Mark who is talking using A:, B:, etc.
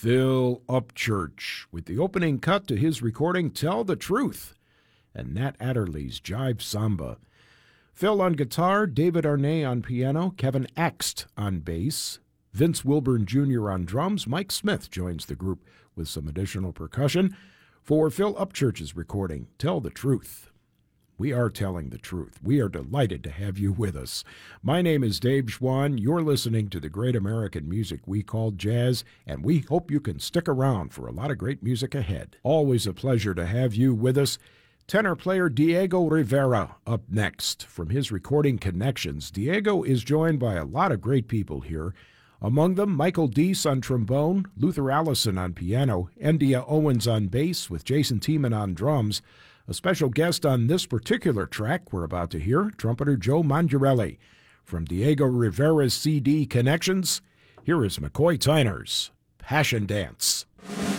A: Phil Upchurch with the opening cut to his recording Tell the Truth and Nat Adderley's Jive Samba. Phil on guitar, David Arnay on piano, Kevin Axt on bass, Vince Wilburn Jr. on drums. Mike Smith joins the group with some additional percussion for Phil Upchurch's recording Tell the Truth. We are telling the truth. We are delighted to have you with us. My name is Dave Schwann. You're listening to the great American music we call jazz, and we hope you can stick around for a lot of great music ahead. Always a pleasure to have you with us. Tenor player Diego Rivera up next. From his recording connections, Diego is joined by a lot of great people here. Among them, Michael Deese on trombone, Luther Allison on piano, Endia Owens on bass with Jason Tiemann on drums. A special guest on this particular track we're about to hear, trumpeter Joe Mangiarelli. From Diego Rivera's CD Connections, here is McCoy Tyner's Passion Dance.